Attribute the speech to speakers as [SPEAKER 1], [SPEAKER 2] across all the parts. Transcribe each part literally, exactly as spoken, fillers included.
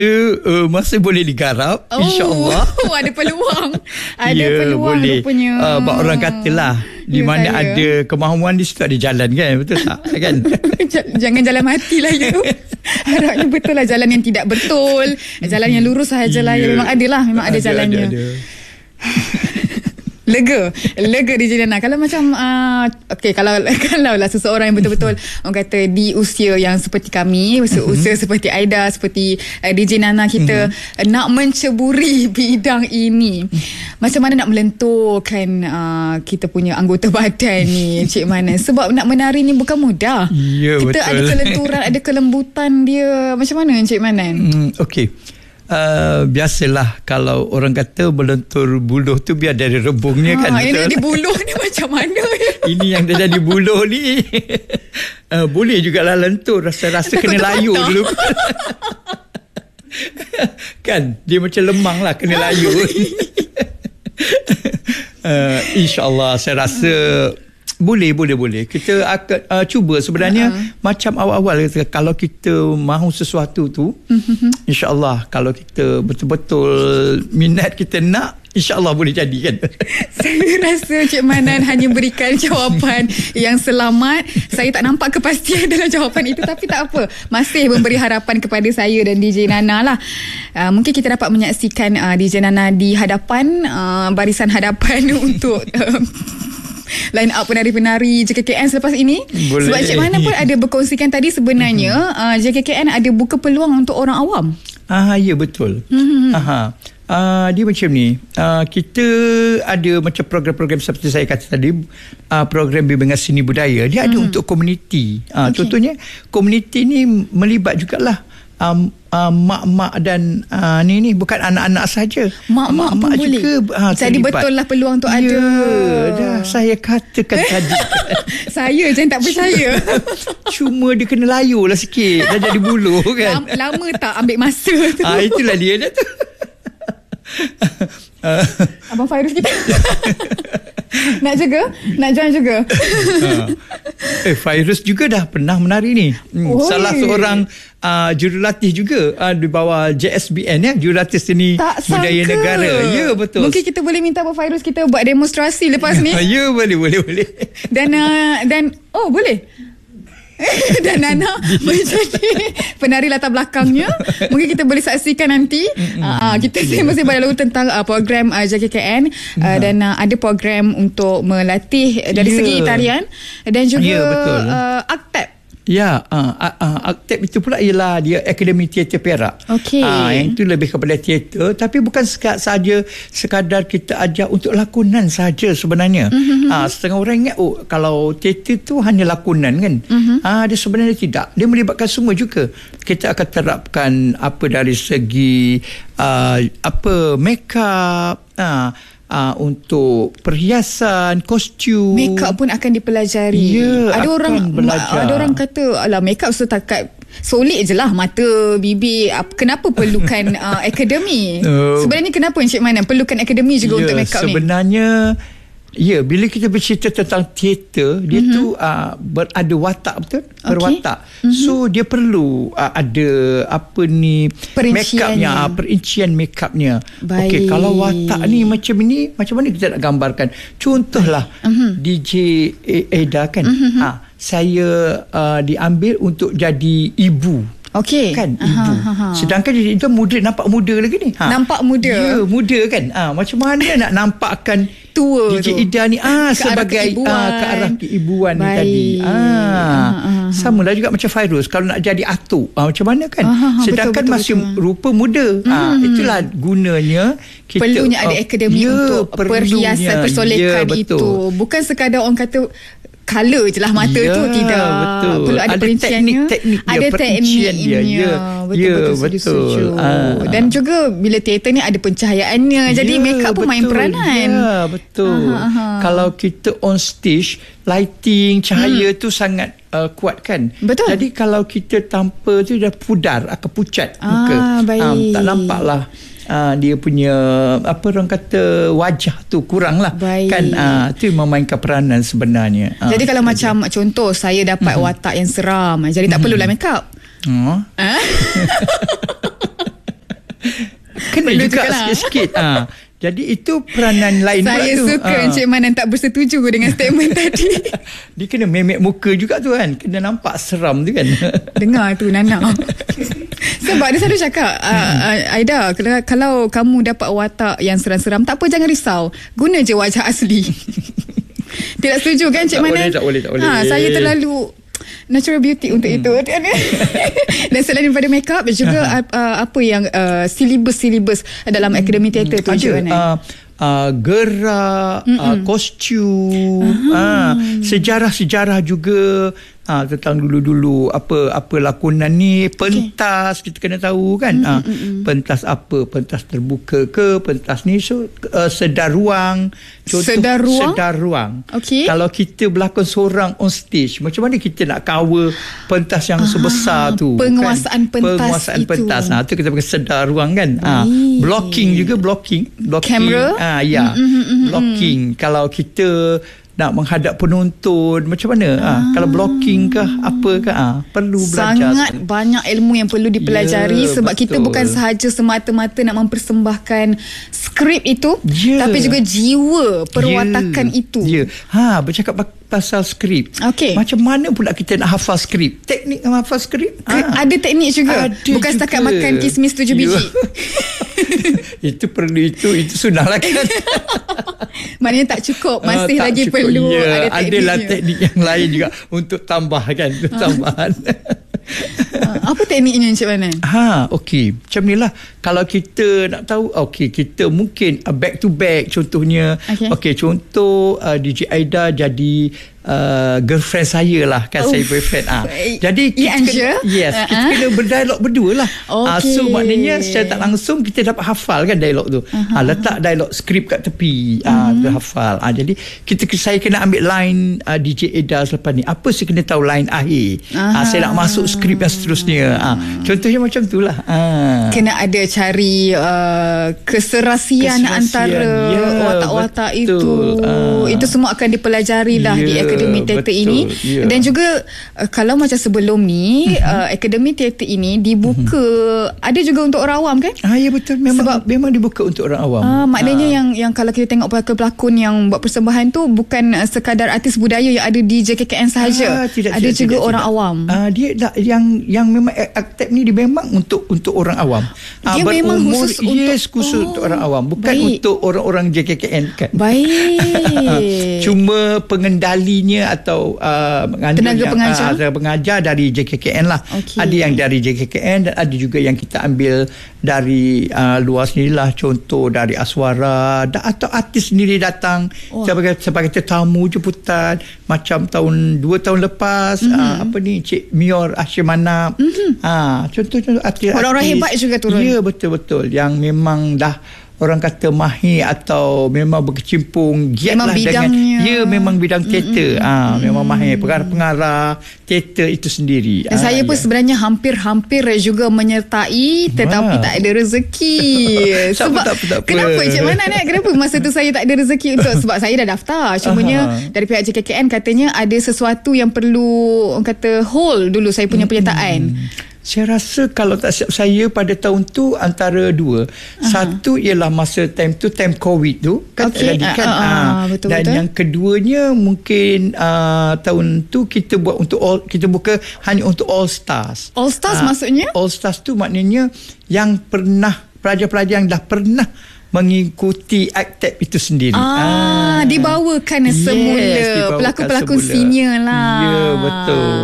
[SPEAKER 1] Uh, masih boleh digarap,
[SPEAKER 2] oh, insya-Allah. Oh, ada peluang. Ada
[SPEAKER 1] ya,
[SPEAKER 2] peluang
[SPEAKER 1] boleh.
[SPEAKER 2] Rupanya.
[SPEAKER 1] Uh, orang katalah di ya, mana saya. Ada kemahuan di situ ada jalan kan, betul tak? Kan?
[SPEAKER 2] Jangan jalan mati lah you. Harapnya betul lah jalan yang tidak betul, jalan yang lurus sahajalah. Ya. Memang ada lah, memang ada, ada jalannya. Ada, ada. Lega Lega D J Nana. Kalau macam uh, okay, kalau kalau lah seseorang yang betul-betul orang kata di usia yang seperti kami, usia, usia seperti Aida, seperti uh, D J Nana kita, uh, nak menceburi bidang ini, macam mana nak melenturkan uh, kita punya anggota badan ni, Encik Manan? Sebab nak menari ni bukan mudah.
[SPEAKER 1] Ya,
[SPEAKER 2] kita
[SPEAKER 1] betul.
[SPEAKER 2] Ada kelenturan, ada kelembutan dia. Macam mana Encik Manan?
[SPEAKER 1] Hmm, Okey. Uh, biasalah kalau orang kata melentur buluh tu biar dari rebungnya ha, kan.
[SPEAKER 2] Ini di buluh ni macam mana?
[SPEAKER 1] Ini yang dah jadi buluh ni uh, boleh jugalah lentur. Rasa-rasa kena layu dulu. Kan dia macam lemang lah, kena layu. uh, InsyaAllah saya rasa Boleh, boleh, boleh. Kita akan uh, cuba sebenarnya uh-huh. macam awal-awal kata, kalau kita mahu sesuatu tu, uh-huh. insya-Allah kalau kita betul-betul minat, kita nak, insya-Allah boleh jadi kan.
[SPEAKER 2] Saya rasa Cik Manan hanya berikan jawapan yang selamat. Saya tak nampak kepastian dalam jawapan itu, tapi tak apa. Masih memberi harapan kepada saya dan D J Nana lah. Uh, mungkin kita dapat menyaksikan uh, D J Nana di hadapan, uh, barisan hadapan untuk uh, line up penari-penari J K K N selepas ini. Boleh. Sebab Cik Manan pun ada berkongsikan tadi sebenarnya uh-huh. uh, J K K N ada buka peluang untuk orang awam.
[SPEAKER 1] Ah, ya betul. Uh-huh. Aha. Uh, dia macam ni, uh, kita ada macam program-program seperti saya kata tadi, uh, program bimbingan seni budaya. Dia uh-huh. ada untuk komuniti. Uh, okay. Contohnya komuniti ni melibat jugalah Um, uh, mak-mak dan uh, ni ni bukan anak-anak saja.
[SPEAKER 2] Mak-mak pun boleh. Juga, uh, jadi betul lah peluang tu ya, ada.
[SPEAKER 1] Dah saya katakan tadi.
[SPEAKER 2] Saya je tak percaya.
[SPEAKER 1] Cuma dia kena layu lah sikit. Dah jadi buluh kan.
[SPEAKER 2] Lama, lama tak ambil masa tu.
[SPEAKER 1] Ah, itulah dia dah tu.
[SPEAKER 2] Uh. Abang Fairuz kita nak juga, nak join juga.
[SPEAKER 1] uh. Eh, Fairuz juga dah pernah menari ni. Hmm, salah seorang uh, jurulatih juga uh, di bawah J S B N ya, jurulatih seni tak budaya sangka. Negara. Ya, betul.
[SPEAKER 2] Mungkin kita boleh minta Abang Fairuz kita buat demonstrasi lepas ni.
[SPEAKER 1] Ya, boleh, boleh, boleh.
[SPEAKER 2] Dan uh, dan oh boleh. Dan Nana menjadi penari latar belakangnya. Mungkin kita boleh saksikan nanti. uh, Kita yeah. masih berlalu tentang uh, program uh, J K K N uh, uh, Dan uh, ada program untuk melatih dari yeah. segi tarian dan juga yeah, uh, aktep.
[SPEAKER 1] Ya, uh, uh, uh, aktep itu pula ialah dia Akademi Teater Perak.
[SPEAKER 2] Okey.
[SPEAKER 1] Uh, yang itu lebih kepada teater, tapi bukan saja sekadar kita ajar untuk lakonan saja sebenarnya. Mm-hmm. Uh, setengah orang ingat oh kalau teater tu hanya lakonan kan. Mm-hmm. Uh, dia sebenarnya tidak. Dia melibatkan semua juga. Kita akan terapkan apa dari segi uh, apa make up, uh, Uh, untuk perhiasan, kostum.
[SPEAKER 2] Make up pun akan dipelajari.
[SPEAKER 1] Ya,
[SPEAKER 2] ada
[SPEAKER 1] akan
[SPEAKER 2] orang
[SPEAKER 1] belajar.
[SPEAKER 2] Ada orang kata alah make up setakat solid je lah mata, bibir. Kenapa perlukan uh, akademi? Uh, Sebenarnya kenapa Encik Manan perlukan akademi juga ya, untuk make up
[SPEAKER 1] ni? Sebenarnya ya, bila kita bercerita tentang teater, dia mm-hmm. tu uh, berada watak, betul? Okay. Berwatak. Mm-hmm. So dia perlu uh, ada apa ni make upnya, perincian make upnya. Okey, kalau watak ni macam ni, macam mana kita nak gambarkan? Contohlah mm-hmm. D J Aida kan. Mm-hmm. Ha, saya uh, diambil untuk jadi ibu.
[SPEAKER 2] Okey.
[SPEAKER 1] Kan
[SPEAKER 2] aha,
[SPEAKER 1] ibu.
[SPEAKER 2] Aha.
[SPEAKER 1] Sedangkan dia itu muda, nampak muda lagi ni.
[SPEAKER 2] Ha. Nampak muda.
[SPEAKER 1] Ya, muda kan. Ah, ha, macam mana nak nampakkan
[SPEAKER 2] tua
[SPEAKER 1] D J Ida ni ah
[SPEAKER 2] ke
[SPEAKER 1] sebagai
[SPEAKER 2] arah
[SPEAKER 1] ah, ke arah keibuan ni tadi. Ah. Ha, ha. Samalah juga macam Fairuz kalau nak jadi atuk. Ah, macam mana kan? Aha, sedangkan betul, masih betul. rupa muda. Hmm. Ah, itulah gunanya kita
[SPEAKER 2] perlunya ada akademi ya, untuk perhiasan persolekan ya, itu. Bukan sekadar orang kata color je lah mata ya, tu, tidak.
[SPEAKER 1] Betul.
[SPEAKER 2] Perlu ada, ada perinciannya,
[SPEAKER 1] teknik, teknik
[SPEAKER 2] ada tekniknya.
[SPEAKER 1] Ya,
[SPEAKER 2] betul,
[SPEAKER 1] ya,
[SPEAKER 2] betul,
[SPEAKER 1] betul.
[SPEAKER 2] setuju. Ah. Dan juga bila teater ni ada pencahayaannya, ya, jadi make up pun betul, main peranan.
[SPEAKER 1] Ya, betul. Aha, aha. Kalau kita on stage, lighting, cahaya hmm. tu sangat uh, kuat kan.
[SPEAKER 2] Betul.
[SPEAKER 1] Jadi kalau kita tanpa tu dah pudar, akan pucat
[SPEAKER 2] ah,
[SPEAKER 1] muka.
[SPEAKER 2] Baik.
[SPEAKER 1] Um, tak nampak lah. Uh, dia punya apa orang kata wajah tu kurang lah.
[SPEAKER 2] Baik.
[SPEAKER 1] Kan uh, tu memainkan peranan sebenarnya. Uh,
[SPEAKER 2] jadi kalau macam dia. Contoh saya dapat mm-hmm. watak yang seram, jadi tak mm-hmm. perlulah make up. Oh.
[SPEAKER 1] kena juga sikit-sikit. Ha. Jadi itu peranan lain pula tu.
[SPEAKER 2] Saya suka ha. Encik Manan tak bersetuju dengan statement tadi.
[SPEAKER 1] Dia kena memek muka juga tu kan. Kena nampak seram tu kan.
[SPEAKER 2] Dengar tu Nana. Sebab dia selalu cakap, uh, Aida, kalau, kalau kamu dapat watak yang seram-seram, tak apa, jangan risau. Guna je wajah asli. Tidak setuju kan Encik Manan?
[SPEAKER 1] Tak boleh, tak boleh.
[SPEAKER 2] Ha, saya terlalu natural beauty untuk hmm. itu. Dan selain daripada makeup juga uh, apa yang uh, silibus-silibus dalam hmm. akademi teater tu Encik Manan? Uh, uh, gerak, uh, kostum, uh, sejarah-sejarah juga. Ha, tentang dulu-dulu apa apa lakonan ni, pentas okay. kita kena tahu kan. Mm, ha, mm, mm. Pentas apa, pentas terbuka ke, pentas ni so uh, sedar ruang. Contoh, sedar ruang. Sedar ruang. Okay. Kalau kita berlakon seorang on stage, macam mana kita nak cover pentas yang ah, sebesar tu? Penguasaan kan? pentas
[SPEAKER 1] penguasaan
[SPEAKER 2] itu.
[SPEAKER 1] pentas. Ha, tu kita pakai sedar ruang kan. Ha, blocking juga blocking. blocking.
[SPEAKER 2] Kamera.
[SPEAKER 1] Ha, ya. Mm, mm, mm, blocking. Mm. Kalau kita nak menghadap penonton macam mana ah. Ha, kalau blocking ke apa ke ah, ha, perlu belajar.
[SPEAKER 2] Sangat banyak ilmu yang perlu dipelajari yeah, sebab betul. Kita bukan sahaja semata-mata nak mempersembahkan skrip itu yeah. tapi juga jiwa perwatakan yeah. itu.
[SPEAKER 1] Ya. Yeah. Ha, bercakap pasal skrip.
[SPEAKER 2] Okay.
[SPEAKER 1] Macam mana pula kita nak hafal skrip? Teknik hafal skrip?
[SPEAKER 2] Ha. Ada teknik juga. Ada bukan juga. Setakat makan kismis tujuh biji.
[SPEAKER 1] Itu perlu itu itu sunahlah kan.
[SPEAKER 2] Maknanya tak cukup, masih uh, tak lagi cukup, perlu
[SPEAKER 1] ya,
[SPEAKER 2] ada tekniknya.
[SPEAKER 1] Adalah teknik yang lain juga untuk tambahkan, untuk tambahan.
[SPEAKER 2] Apa tekniknya Encik Manan?
[SPEAKER 1] Ha, okey. Macam ni lah. Kalau kita nak tahu, okey, kita mungkin uh, back to back contohnya. Okey, okay, contoh uh, D J Aida jadi uh, girlfriend saya lah kan. Oof. Saya boyfriend. Ah. Jadi kita kena, yes, uh-huh. kita kena berdialog berdua lah. Okay. Ah, so maknanya secara tak langsung kita dapat hafal kan dialog tu. Uh-huh. Ah, letak dialog skrip kat tepi. Ah, uh-huh. hafal. Ah, jadi kita saya kena ambil line uh, D J Aida selepas ni. Apa saya kena tahu line akhir. Uh-huh. Ah, saya nak masuk skrip yang seterusnya. Ah, contohnya macam tu lah. Ah.
[SPEAKER 2] Kena ada cari uh, keserasian, keserasian antara ya, watak-watak betul. itu. Ah. Itu semua akan dipelajari lah ya, di Akademi Teater ini. Ya. Dan juga uh, kalau macam sebelum ni uh-huh. uh, Akademi Teater ini dibuka uh-huh. ada juga untuk orang awam kan?
[SPEAKER 1] Ah, ya betul. Memang Sebab, memang dibuka untuk orang awam.
[SPEAKER 2] Uh, maknanya ah. yang yang kalau kita tengok pelakon-pelakon yang buat persembahan tu bukan uh, sekadar artis budaya yang ada di J K K N sahaja. Ah, tidak, ada tidak, juga tidak, orang tidak. awam. Ah, dia dah, yang yang memang aktif ni dia memang untuk untuk orang awam. Ah, dia memang khusus
[SPEAKER 1] yes,
[SPEAKER 2] untuk
[SPEAKER 1] khusus oh, untuk orang awam, bukan baik. untuk orang-orang J K K N kan.
[SPEAKER 2] Baik.
[SPEAKER 1] Cuma pengendalinya atau uh,
[SPEAKER 2] tenaga pengajar
[SPEAKER 1] uh, pengajar dari J K K N lah. Okay. Ada yang dari J K K N dan ada juga yang kita ambil dari uh, luar sendiri lah, contoh dari Aswara da, atau artis sendiri datang oh. sebagai sebagai tetamu jemputan macam tahun dua tahun lepas mm-hmm. uh, apa ni Cik Mior Hashimana mm-hmm. uh, contoh-contoh artis
[SPEAKER 2] orang-orang hebat juga turun.
[SPEAKER 1] Ya betul-betul yang memang dah orang kata mahir atau memang berkecimpung giatlah dengan ya memang bidang teater. Ah, mm-hmm. memang mahir pengarah-pengarah teater itu sendiri.
[SPEAKER 2] Dan ah, saya pun
[SPEAKER 1] ya.
[SPEAKER 2] sebenarnya hampir-hampir juga menyertai tetapi wow. tak ada rezeki. Sebab tak, tak, tak kenapa Cik Manan eh? Kenapa masa tu saya tak ada rezeki untuk sebab saya dah daftar. Cumanya uh-huh. dari pihak J K K N katanya ada sesuatu yang perlu orang kata hold dulu saya punya penyertaan. Mm-hmm.
[SPEAKER 1] Saya rasa kalau tak silap saya pada tahun tu antara dua. Uh-huh. Satu ialah masa time tu time COVID tu kan okay. tadi kan. Uh, uh, uh, betul, dan betul. Yang keduanya mungkin uh, tahun tu kita buat untuk all, kita buka hanya untuk all stars.
[SPEAKER 2] All stars uh, maksudnya?
[SPEAKER 1] All stars tu maknanya yang pernah pelajar-pelajar yang dah pernah mengikuti aktif itu sendiri.
[SPEAKER 2] Ah, ah. dibawakan yes, semula pelakon-pelakon senior lah.
[SPEAKER 1] Ya, betul.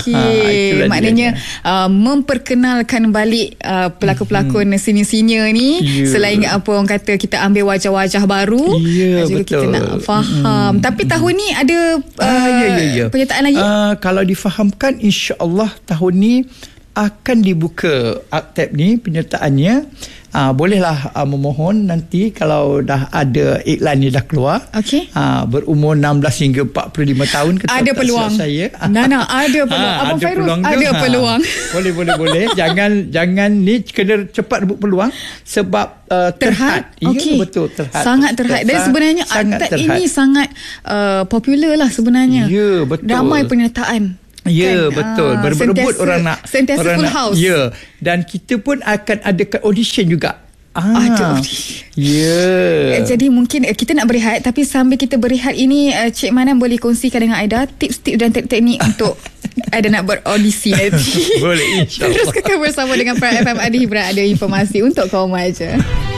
[SPEAKER 2] Okey. Maknanya uh, memperkenalkan balik uh, pelakon-pelakon hmm. senior-senior ni yeah. selain apa orang kata kita ambil wajah-wajah baru yeah, juga betul. Kita nak faham. Hmm. Tapi tahun ni ada uh, ah, ya, ya, ya. penyertaan lagi? Uh, kalau difahamkan insya-Allah tahun ni akan dibuka aktif ni penyertaannya. Ah, bolehlah ah, memohon nanti kalau dah ada iklan ni dah keluar. Okey.
[SPEAKER 1] Ah, berumur enam belas hingga empat puluh lima tahun ke
[SPEAKER 2] ada peluang.
[SPEAKER 1] Saya.
[SPEAKER 2] Nana ada peluang. Ah, Abang ada Fairuz peluang ada ha. peluang.
[SPEAKER 1] Boleh boleh boleh. jangan jangan ni kena cepat rebut peluang sebab uh, terhad. terhad.
[SPEAKER 2] Okay.
[SPEAKER 1] Ya betul terhad.
[SPEAKER 2] Sangat terhad. Dan sebenarnya aktif ini sangat uh, popular lah sebenarnya.
[SPEAKER 1] Ya betul.
[SPEAKER 2] Ramai penyertaan.
[SPEAKER 1] Ya
[SPEAKER 2] kan?
[SPEAKER 1] betul. Berebut-rebut orang nak
[SPEAKER 2] sentiasa
[SPEAKER 1] orang
[SPEAKER 2] full
[SPEAKER 1] nak,
[SPEAKER 2] house.
[SPEAKER 1] Ya. Dan kita pun akan adakan audition juga. Ah,
[SPEAKER 2] Aduh.
[SPEAKER 1] Ya.
[SPEAKER 2] Jadi mungkin kita nak berehat, tapi sambil kita berehat ini, Cik Manan boleh kongsikan dengan Aida tips-tips dan teknik untuk Aida nak beraudisi nanti.
[SPEAKER 1] Boleh, insyaAllah.
[SPEAKER 2] Terus kekal bersama dengan Prime F M. Ada hiburan, ada informasi untuk kaum remaja.